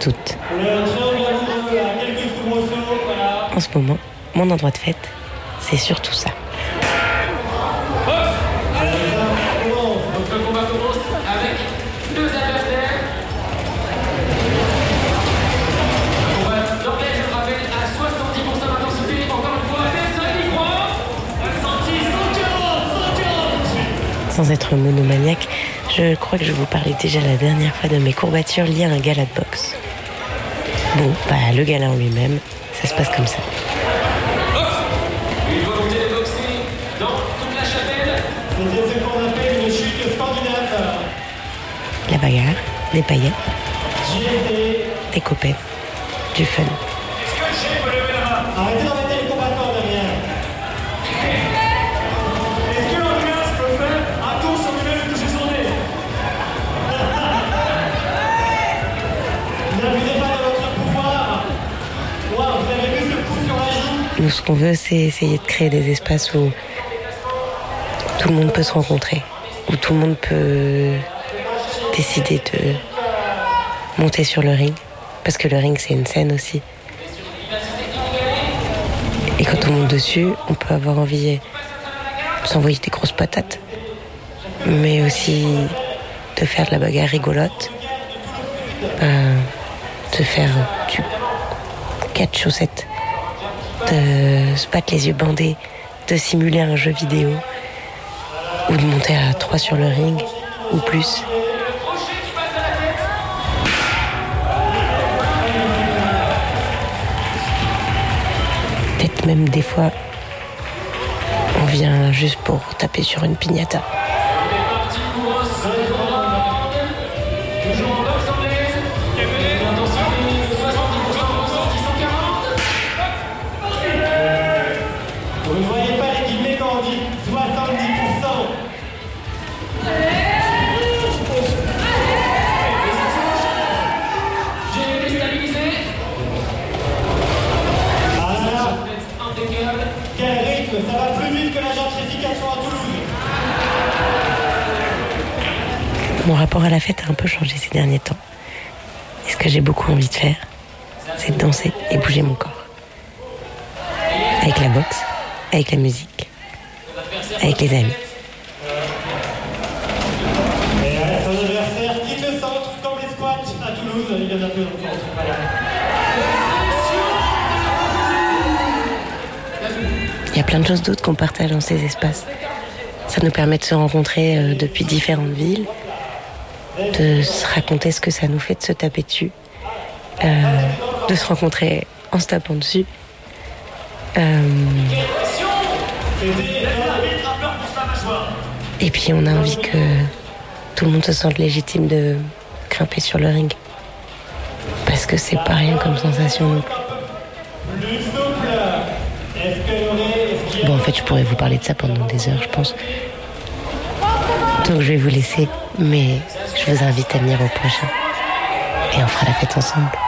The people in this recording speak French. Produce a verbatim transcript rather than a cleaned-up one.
toutes. En ce moment, mon endroit de fête, c'est surtout ça. Notre combat commence avec deux adversaires. On va d'emblée, je le rappelle, à soixante-dix pour cent d'intensité. Encore une fois, personne n'y croit. soixante-dix, cent quarante, cent quarante. Sans être monomaniaque, je crois que je vous parlais déjà la dernière fois de mes courbatures liées à un gala de boxe. Bon, bah le gala en lui-même, ça se passe comme ça. Une volonté de boxer dans toute la chapelle. C'est ce qu'on appelle une chute scandinave. La bagarre, des paillettes, J'y étais. des copains, du fun. Est-ce que le chef peut lever la main? Arrêtez d'embêter les combattants derrière. Est-ce que l'ambulance peut faire un tour sur lui-même et toucher son nez? N'abusez pas de votre pouvoir. Wow, vous avez vu ce coup sur la joue? Nous, ce qu'on veut, c'est essayer de créer des espaces où tout le monde peut se rencontrer, où tout le monde peut décider de monter sur le ring, parce que le ring, c'est une scène aussi. Et quand on monte dessus, on peut avoir envie de s'envoyer des grosses patates, mais aussi de faire de la bagarre rigolote, euh, de faire du quatre chaussettes, de se battre les yeux bandés, de simuler un jeu vidéo, ou de monter à trois sur le ring, ou plus. Peut-être même des fois, on vient juste pour taper sur une piñata. Vous ne voyez pas les guillemets quand on dit soixante-dix pour cent. J'ai déstabilisé. Ah là, Impeccable. quel rythme, ça va plus vite que la gentrification à Toulouse. Mon rapport à la fête a un peu changé ces derniers temps. Et ce que j'ai beaucoup envie de faire, c'est de danser et bouger mon corps. Avec la boxe, avec la musique, avec les amis. Et euh, son adversaire quitte le centre comme les squats à Toulouse. Il y en a peu dans le centre. Voilà. Il y a plein de choses d'autres qu'on partage dans ces espaces. Ça nous permet de se rencontrer euh, depuis différentes villes, de se raconter ce que ça nous fait de se taper dessus, euh, de se rencontrer en se tapant dessus. Euh, et puis on a envie que tout le monde se sente légitime de grimper sur le ring. Parce que c'est pas rien comme sensation non plus. Plus souple. Est-ce que y aurait... est-ce qu'il y a- Bon, en fait, je pourrais vous parler de ça pendant des heures, je pense. Donc je vais vous laisser, mais je vous invite à venir au prochain. Et on fera la fête ensemble.